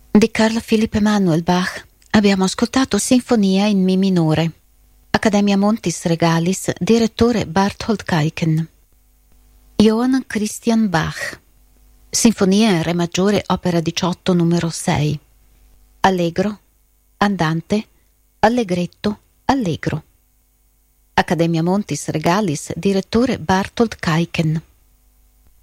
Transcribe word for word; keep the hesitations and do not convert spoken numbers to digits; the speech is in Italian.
Di Carl Philipp Emanuel Bach abbiamo ascoltato Sinfonia in Mi minore, Accademia Montis Regalis, direttore Barthold Kaiken. Johann Christian Bach, Sinfonia in Re maggiore, opera diciotto, numero sei. Allegro, andante, allegretto, allegro. Accademia Montis Regalis, direttore Barthold Kaiken.